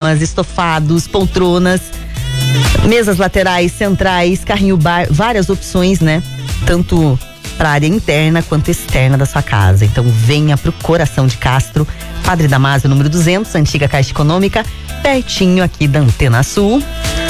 camas, estofados, poltronas, mesas laterais, centrais, carrinho bar, várias opções, né? Tanto para área interna quanto externa da sua casa. Então venha pro Coração de Castro, Padre Damasio, número 200, antiga Caixa Econômica, pertinho aqui da Antena Sul.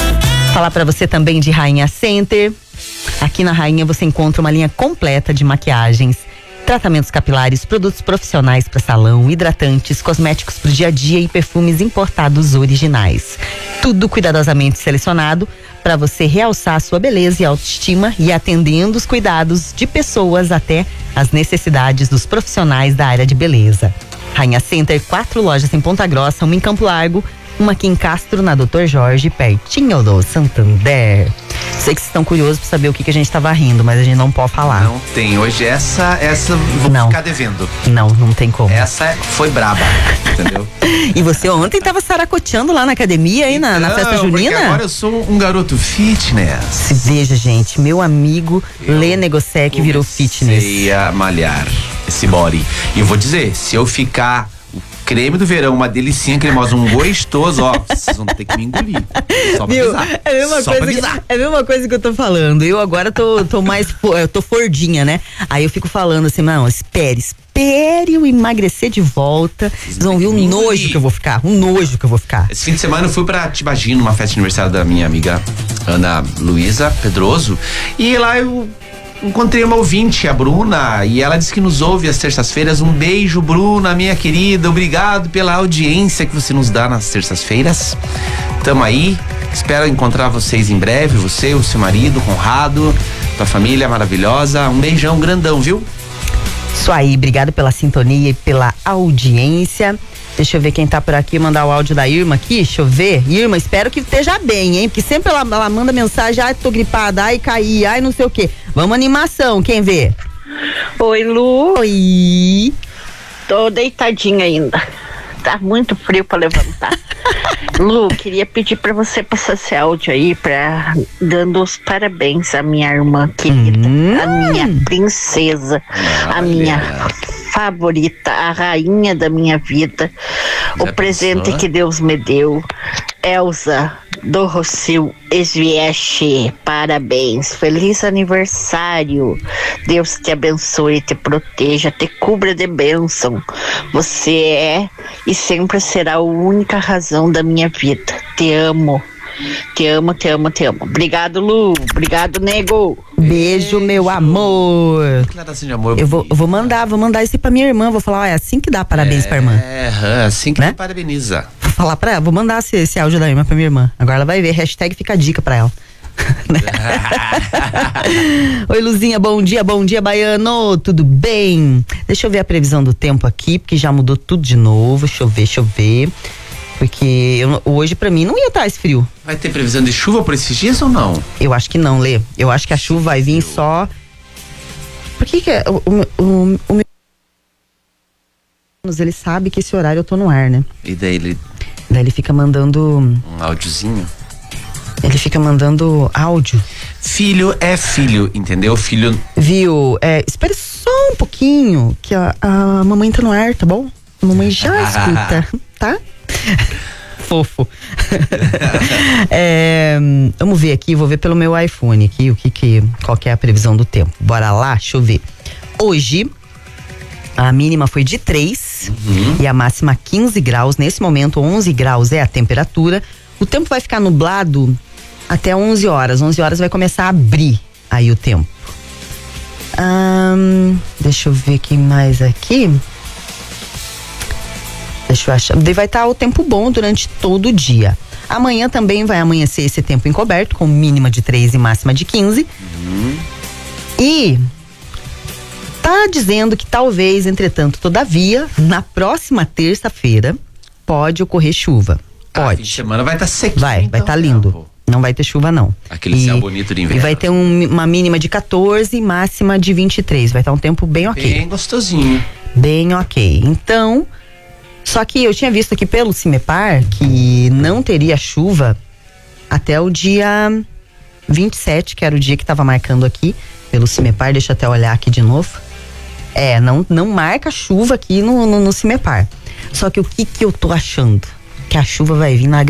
Falar para você também de Rainha Center. Aqui na Rainha você encontra uma linha completa de maquiagens, tratamentos capilares, produtos profissionais para salão, hidratantes, cosméticos para o dia a dia e perfumes importados originais. Tudo cuidadosamente selecionado para você realçar a sua beleza e autoestima e atendendo os cuidados de pessoas até as necessidades dos profissionais da área de beleza. Rainha Center, 4 lojas em Ponta Grossa, uma em Campo Largo, uma aqui em Castro, na Dr. Jorge, pertinho do Santander. Sei que vocês estão curiosos para saber o que a gente tava rindo, mas a gente não pode falar. Não tem. Hoje essa vou ficar devendo. Não tem como. Essa foi braba, entendeu? E você ontem tava saracoteando lá na academia, aí na festa junina? Porque agora eu sou um garoto fitness. Se veja, gente, meu amigo Lê Negosec virou fitness. Comecei a malhar esse body. E eu vou dizer, se eu ficar creme do verão, uma delicinha cremosa, um gostoso, ó, vocês vão ter que me engolir. Só pra avisar. É a mesma coisa que eu tô falando. Eu agora tô mais, eu tô fordinha, né? Aí eu fico falando assim, não, espere eu emagrecer de volta. Vocês vão ver o nojo que eu vou ficar. Esse fim de semana eu fui pra Tibagi, numa festa de aniversário da minha amiga Ana Luísa Pedroso. E lá eu encontrei uma ouvinte, a Bruna, e ela disse que nos ouve às terças-feiras. Um beijo, Bruna, minha querida. Obrigado pela audiência que você nos dá nas terças-feiras. Tamo aí. Espero encontrar vocês em breve. Você, o seu marido, Conrado, tua família maravilhosa. Um beijão grandão, viu? Isso aí, obrigado pela sintonia e pela audiência. Deixa eu ver quem tá por aqui, mandar o áudio da Irma aqui, deixa eu ver. Irma, espero que esteja bem, hein? Porque sempre ela manda mensagem, ai, tô gripada, ai, caí, ai, não sei o quê. Vamos animação, quem vê? Oi, Lu. Oi. Tô deitadinha ainda. Tá muito frio pra levantar. Lu, queria pedir pra você passar esse áudio aí, dando os parabéns à minha irmã querida, a minha princesa, a minha favorita, a rainha da minha vida, o presente que Deus me deu, Elza do Rocio Esvieste. Parabéns, feliz aniversário. Deus te abençoe, te proteja, te cubra de bênção. Você é e sempre será a única razão da minha vida. Te amo. Te amo, te amo, te amo. Obrigado, Lu. Obrigado, nego. Beijo, meu amor. Declaração de amor. Eu vou mandar isso pra minha irmã. Vou falar, é assim que dá parabéns pra irmã. Assim que, né? Parabeniza. Vou falar pra ela, vou mandar esse áudio da irmã pra minha irmã. Agora ela vai ver, hashtag fica a dica pra ela. Oi, Luzinha, bom dia, baiano, tudo bem? Deixa eu ver a previsão do tempo aqui, porque já mudou tudo de novo. Deixa eu ver. Porque hoje pra mim não ia estar esse frio. Vai ter previsão de chuva por esses dias ou não? Eu acho que não, Lê. Eu acho que a chuva vai vir só. Por que o meu ele sabe que esse horário eu tô no ar, né? E daí ele fica mandando um áudiozinho. Ele fica mandando áudio. Filho é filho, entendeu? Filho. Viu? Espere só um pouquinho, que a mamãe tá no ar, tá bom? A mamãe já escuta, tá? Fofo. Vamos ver aqui, vou ver pelo meu iPhone aqui qual que é a previsão do tempo. Bora lá, deixa eu ver. Hoje a mínima foi de 3 e a máxima 15 graus. Nesse momento 11 graus é a temperatura. O tempo vai ficar nublado até 11 horas. 11 horas vai começar a abrir aí o tempo. Deixa eu ver quem mais aqui. Deixa eu achar. Vai estar o tempo bom durante todo o dia. Amanhã também vai amanhecer esse tempo encoberto, com mínima de 3 e máxima de 15. E tá dizendo que talvez, entretanto, todavia, na próxima terça-feira pode ocorrer chuva. Pode. Fim de semana vai estar sequinho. Vai estar lindo. Não vai ter chuva, não. Aquele céu bonito de inverno. E vai ter uma mínima de 14 e máxima de 23. Vai estar um tempo bem ok. Bem gostosinho. Bem ok. Então, só que eu tinha visto aqui pelo Cimepar que não teria chuva até o dia 27, que era o dia que estava marcando aqui pelo Cimepar. Deixa eu até olhar aqui de novo. Não marca chuva aqui no Cimepar. Só que o que eu tô achando? Que a chuva vai vir na